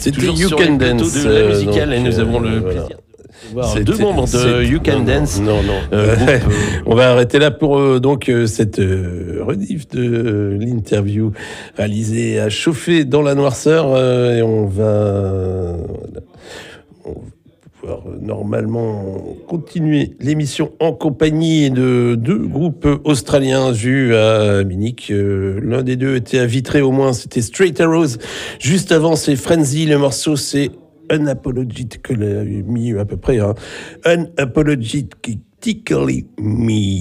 C'était toujours You sur Can les plateaux Dance, de la musicale, et nous avons le voilà. plaisir de voir deux membres de You Can Dance. Non. On va arrêter là pour cette rediff de l'interview réalisée à chauffer dans la noirceur et on va pouvoir normalement continuer l'émission en compagnie de deux groupes australiens vus à Munich. L'un des deux était à Vitré au moins, c'était Straight Arrows. Juste avant, c'est Frenzy, le morceau c'est Unapologetically Me à peu près. Unapologetically Me.